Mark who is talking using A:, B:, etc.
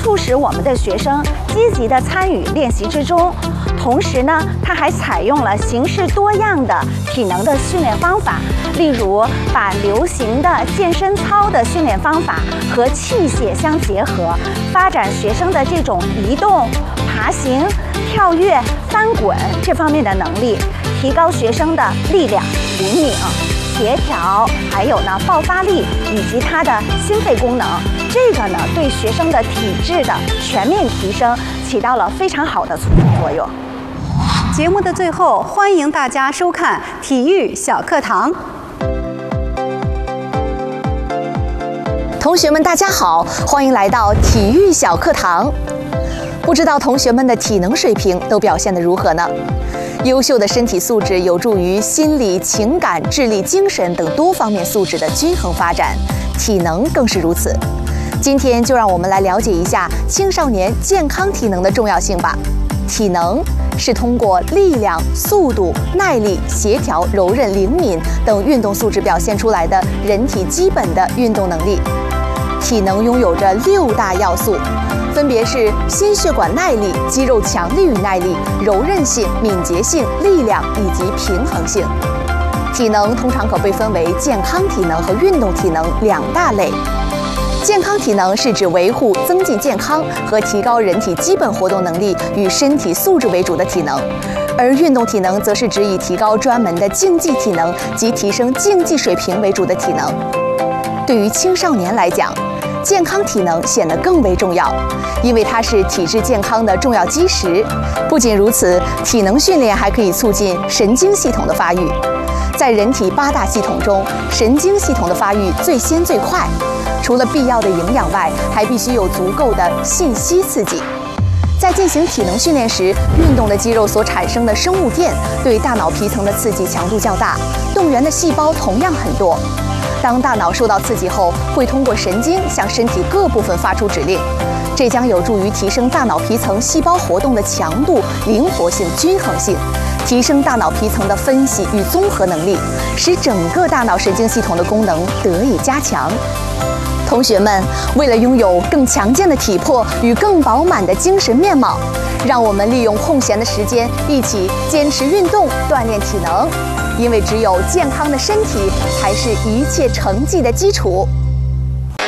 A: 促使我们的学生积极地参与练习之中。同时呢，它还采用了形式多样的体能的训练方法，例如把流行的健身操的训练方法和器械相结合，发展学生的这种移动、爬行、跳跃、翻滚这方面的能力，提高学生的力量、灵敏、协调，还有呢爆发力以及他的心肺功能。这个呢对学生的体质的全面提升起到了非常好的促进作用。
B: 节目的最后，欢迎大家收看体育小课堂。
C: 同学们，大家好，欢迎来到体育小课堂。不知道同学们的体能水平都表现得如何呢？优秀的身体素质有助于心理、情感、智力、精神等多方面素质的均衡发展，体能更是如此。今天就让我们来了解一下青少年健康体能的重要性吧。体能是通过力量、速度、耐力、协调、柔韧、灵敏等运动素质表现出来的人体基本的运动能力。体能拥有着6大要素，分别是心血管耐力、肌肉强力与耐力、柔韧性、敏捷性、力量以及平衡性。体能通常可被分为健康体能和运动体能2大类。健康体能是指维护、增进健康和提高人体基本活动能力与身体素质为主的体能，而运动体能则是指以提高专门的竞技体能及提升竞技水平为主的体能。对于青少年来讲，健康体能显得更为重要，因为它是体质健康的重要基石。不仅如此，体能训练还可以促进神经系统的发育。在人体8大系统中，神经系统的发育最先最快。除了必要的营养外，还必须有足够的信息刺激。在进行体能训练时，运动的肌肉所产生的生物电对大脑皮层的刺激强度较大，动员的细胞同样很多。当大脑受到刺激后，会通过神经向身体各部分发出指令，这将有助于提升大脑皮层细胞活动的强度、灵活性、均衡性，提升大脑皮层的分析与综合能力，使整个大脑神经系统的功能得以加强。同学们，为了拥有更强健的体魄与更饱满的精神面貌，让我们利用空闲的时间一起坚持运动，锻炼体能，因为只有健康的身体才是一切成绩的基础。